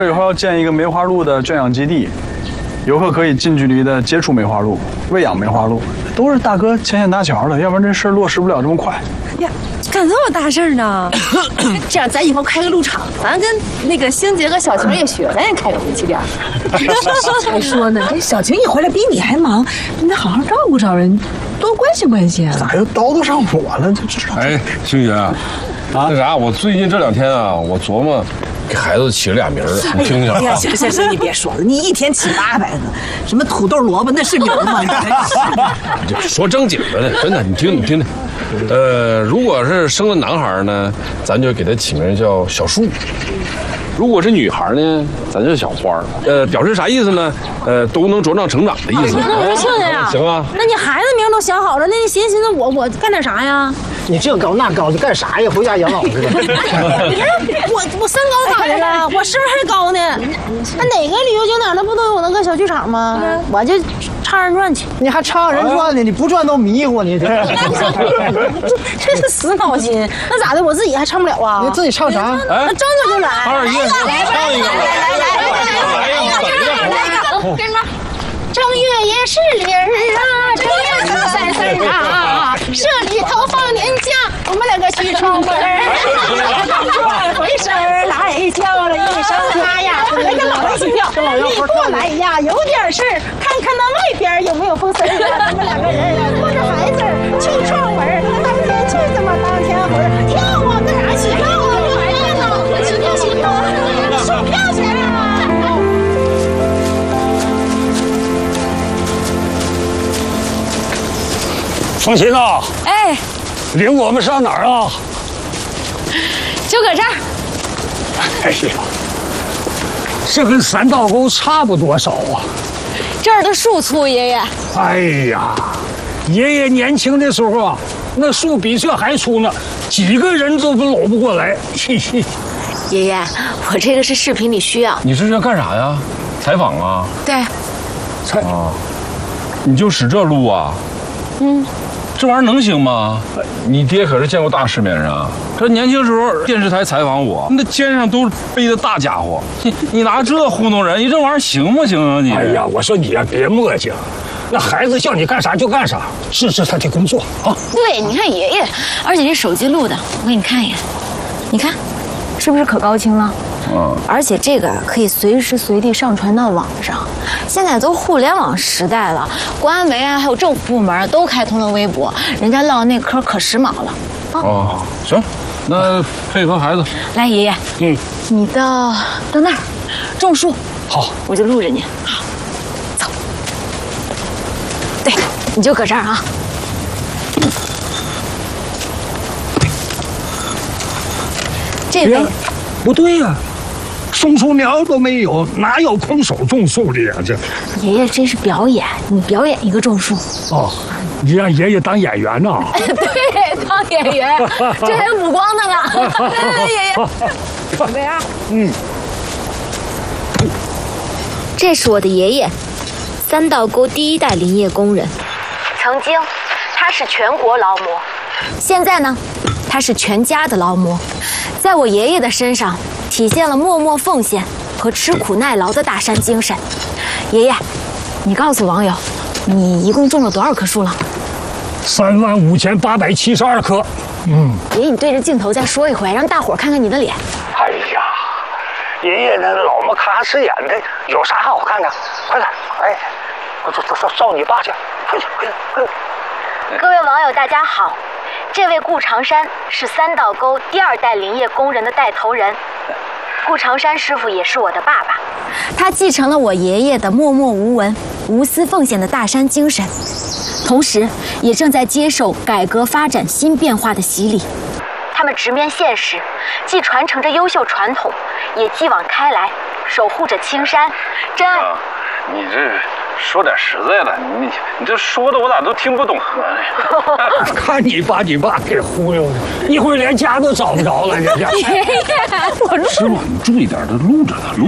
以后要建一个梅花鹿的圈养基地，游客可以近距离的接触梅花鹿，喂养梅花鹿，都是大哥牵线搭桥的，要不然这事儿落实不了这么快。 呀，干这么大事儿呢？这样咱以后开个鹿场，咱跟那个星杰和小晴也学，咱也开个夫妻店。 还说呢，这小晴一回来比你还忙，你得好好照顾照人，多关心关心啊。 咋又叨叨上我了？就知道。 哎，星杰啊，那啥，我最近这2天啊，我琢磨给孩子起了俩名儿，你听听。 哎呀，行，你别说了，你一天起800个，什么土豆萝卜那是名吗？ 就说正经的呢，真的，你听听。如果是生了男孩呢，咱就给他起名叫小树；如果是女孩呢，咱就小花。表示啥意思呢？都能茁壮成长的意思。 那我说亲家呀， 行啊。 那你孩子名都想好了，那你寻思我干点啥呀？ 你这高那高的干啥呀？回家养老去了。 你看我身高咋的了？我是不是还高呢？那哪个旅游景点那不都有那个小剧场吗？我就唱2人转去。 你还唱2人转呢？你不转都迷糊你。 这是死脑筋，那咋的？我自己还唱不了啊？ 你自己唱啥？ 那张嘴就来。 2、1，唱一个。 来，跟着。正月也是理儿啊，正月初3事啊，社里头放年假，我们2个去闯门儿，回身来叫了一声妈呀，那个老一起跳，你过来呀，有点事儿，看看那外边有没有风丝啊，咱们2个人拖着孩子去闯门儿，当天去怎么当天回，跳啊干啥起跳啊，哎呀脑子起跳起跳，售票去了。 凤琴啊， 哎， 领我们上哪儿啊？ 就搁这儿。 哎呀，这跟3道沟差不多少啊！ 这儿的树粗，爷爷。 哎呀，爷爷年轻的时候啊，那树比这还粗呢，几个人都搂不过来。嘿嘿。 爷爷，我这个是视频里需要。 你这是要干啥呀？采访啊？ 对。 啊，你就使这路啊？这玩意儿能行吗？你爹可是见过大世面啊！这年轻时候电视台采访我，那肩上都是背的大家伙，你拿这糊弄人，你这玩意儿行不行啊你？ 哎呀，我说你呀，别磨叽，那孩子叫你干啥就干啥，支持他的工作啊。 对，你看爷爷，而且这手机录的，我给你看一眼，你看，是不是可高清了？而且这个可以随时随地上传到网上。现在都互联网时代了，官媒啊，还有政府部门都开通了微博，人家唠那嗑可时髦了。 哦，行，那配合孩子。 来，爷爷，你到那儿种树， 好， 我就录着你。好，走。对，你就搁这儿啊。这边。 不对呀，种树苗都没有，哪有空手种树的呀？这爷爷这是表演，你表演一个种树。 哦，你让爷爷当演员呢？ 对，当演员，这还有补光的呢。来，爷爷，准备啊。这是我的爷爷，3道沟第1代林业工人。曾经，他是全国劳模，现在呢，他是全家的劳模。在我爷爷的身上，体现了默默奉献和吃苦耐劳的大山精神。爷爷，你告诉网友，你一共种了多少棵树了 ？35872棵。 爷爷，你对着镜头再说一回，让大伙看看你的脸。 哎呀，爷爷那老么卡哧眼的，有啥好看的？快点，哎，我照你爸去，快点。 各位网友，大家好。这位顾长山是3道沟第2代林业工人的带头人，顾长山师傅也是我的爸爸。 他继承了我爷爷的默默无闻、无私奉献的大山精神，同时也正在接受改革发展新变化的洗礼。 他们直面现实，既传承着优秀传统，也继往开来，守护着青山。真爱， 你这说点实在的，你这说的我咋都听不懂呢？ 看你把你爸给忽悠的，一会儿连家都找不着了。爷爷， 师傅，你注意点，这录着呢，录。